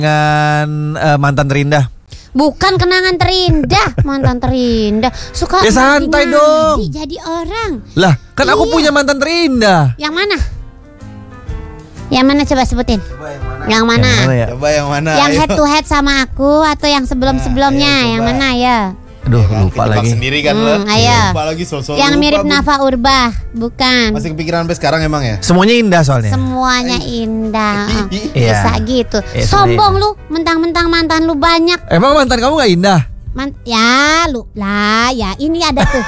Dengan mantan terindah. Bukan kenangan terindah, mantan terindah. Suka Ya santai dong. jadi orang. Lah, kan aku Iya. punya mantan terindah. Yang mana? Yang mana coba sebutin? Yang mana? ya? Coba yang mana? Yang ayo. head to head sama aku atau yang sebelum-sebelumnya? Nah, ayo, Yang coba. mana ya? Aduh, lupa Kejebak lagi. sendiri kan lo. Ayo. Lupa lagi sosok. Yang mirip Nafa Urbah, bukan? Masih kepikiran sampai sekarang emang ya? Semuanya indah soalnya. Semuanya indah. Iya. Bisa gitu. Iya, Sombong semuanya lu, mentang-mentang mantan lu banyak. Emang mantan kamu gak indah? Ya lu lah ya ini ada tuh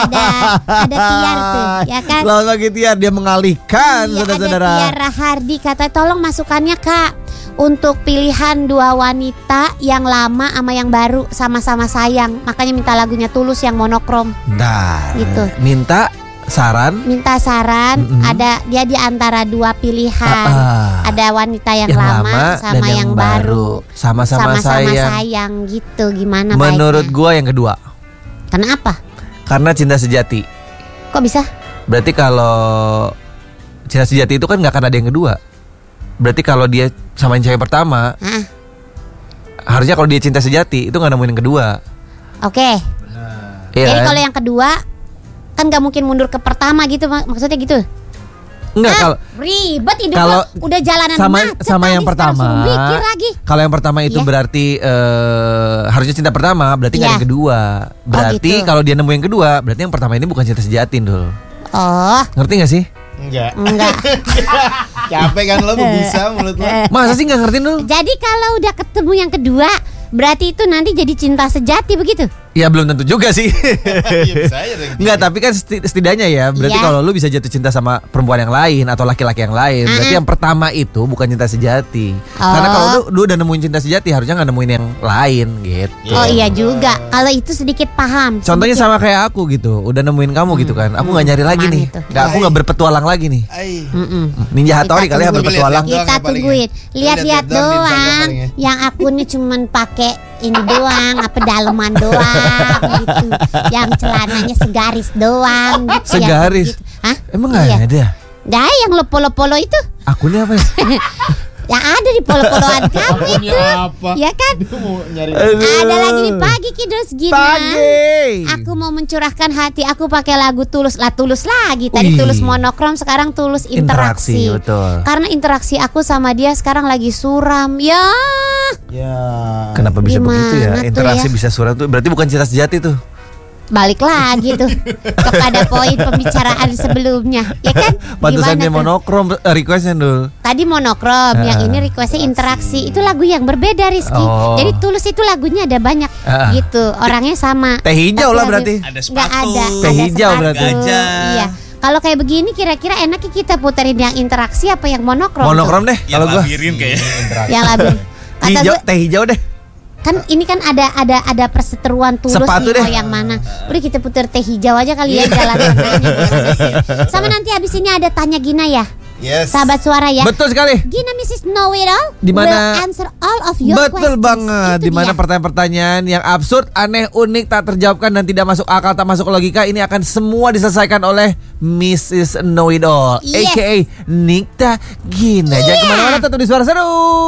ada Tiar tuh ya kan. Lawan lagi Tiar, dia mengalihkan Iya, saudara-saudara. ada Tiara Hardi kata tolong masukannya Kak untuk pilihan dua wanita yang lama sama yang baru sama-sama sayang. Makanya minta lagunya Tulus yang monokrom. Nah, Gitu. minta saran. Minta saran ada dia di antara dua pilihan. Ada wanita yang lama sama dan yang baru. Sama-sama sayang. sayang gitu. Gimana Menurut baiknya? gua yang kedua. Kenapa? Karena cinta sejati. Kok bisa? Berarti kalau cinta sejati itu kan gak akan ada yang kedua. Berarti kalau dia sama yang cewek pertama, Hah? harusnya kalau dia cinta sejati itu gak nemuin yang kedua. Oke. Iya Jadi kan? kalau yang kedua kan gak mungkin mundur ke pertama gitu maksudnya gitu. Enggak, kalau Ribet hidup kalau lo udah jalanan sama macet sama tadi, yang sekarang pertama. suruh mikir lagi. Kalau yang pertama itu Iya. berarti harusnya cinta pertama, berarti nggak ada Iya. yang kedua. Berarti gitu. kalau dia nemu yang kedua, berarti yang pertama ini bukan cinta sejati dul. Oh, Ngerti nggak sih? Enggak. enggak. Capek kan lo bisa mulut lo. Masa sih nggak ngerti dul? Jadi kalau udah ketemu yang kedua, berarti itu nanti jadi cinta sejati begitu? Ya belum tentu juga sih. Iya bisa aja deh. Enggak, tapi kan setidaknya ya berarti Iya. kalau lu bisa jatuh cinta sama perempuan yang lain atau laki-laki yang lain, berarti yang pertama itu bukan cinta sejati. Karena kalau lu udah nemuin cinta sejati, harusnya nggak nemuin yang lain gitu. Oh iya juga. Kalau itu sedikit paham. Contohnya sedikit. sama kayak aku gitu, udah nemuin kamu gitu kan. Aku nggak nyari lagi Mana nih. itu? Aku nggak berpetualang lagi nih. Ai. Ninja Hattori Kita kali ya tungguin. berpetualang. Doang Kita ya paling tungguin. ya. Lihat-lihat Lihat-lihat doang di Instagram doang. paling ya. Yang akunnya cuman pakai ini doang, apa daleman doang gitu. Yang celananya segaris doang gitu. Segaris? Gitu. Hah? Emang nggak Iya. ada? Dah yang lo polo-polo itu Akunnya apa ya? yang ada di polo-poloan kamu Akunnya itu. apa? Ya kan? Dia mau nyari. Ada lagi di pagi Kidus gini. Pagi. Aku mau mencurahkan hati aku pakai lagu Tulus lah, Tulus lagi. Tadi Wih. Tulus monokrom, sekarang Tulus interaksi. betul. Karena interaksi aku sama dia sekarang lagi suram. Ya. Ya. Kenapa bisa Gimana begitu ya? tuh Interaksi ya? bisa surat tuh berarti bukan cinta sejati tuh. Balik lagi tuh kepada poin pembicaraan sebelumnya. Ya kan? Pantesan dia Gimana tuh? monokrom requestnya dul. Tadi monokrom, yang ini requestnya interaksi. Itu lagu yang berbeda Rizky. Oh. Jadi Tulus itu lagunya ada banyak gitu. Orangnya sama. Teh hijau Tapi lah lagu- berarti. Ada Nggak sepatu. ada. Teh Ada hijau sepatu. berarti. Gajah. Iya. Kalau kayak begini kira-kira enaknya kita puterin yang interaksi apa yang monokrom? Monokrom deh Yang kalau gua. labirin kayaknya. Yang labirin. Kata Hijau, gue teh hijau deh. kan ini kan ada perseteruan Tulus Sepatu nih deh. mau yang mana. Udah kita puter teh hijau aja kali ya jalan tengahnya. Sama nanti abis ini ada tanya Gina ya. Yes. Sahabat suara ya. Betul sekali. Gina Mrs. Know It All Di mana- will answer all of your Betul questions. banget. Itu Di mana dia. pertanyaan-pertanyaan yang absurd, aneh, unik, tak terjawabkan dan tidak masuk akal, tak masuk logika ini akan semua diselesaikan oleh Mrs. Know It All, Yes. aka Nikta Gina. Jangan kemana-mana, tetap di Suara Seru.